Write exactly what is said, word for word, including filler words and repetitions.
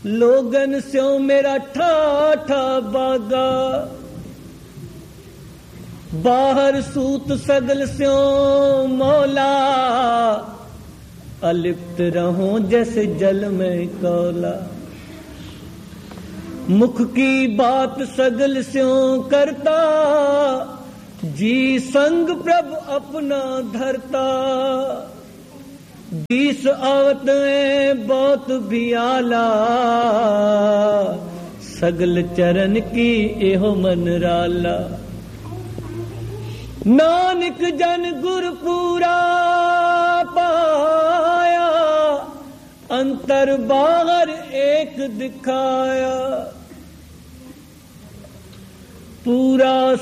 लोगन स्यों मेरा ठाठा बागा, बाहर सूत सगल स्यों मौला, अलिप्त रहूं जैसे जल में कौला। मुख की बात सगल स्यों करता, जी संग प्रभु अपना धरता। बीस आवत में बहुत भी आला, सगल चरण की एहो मन राला। नानक जन गुर पूरा पाया, अंतर बाहर एक दिखाया। पूरा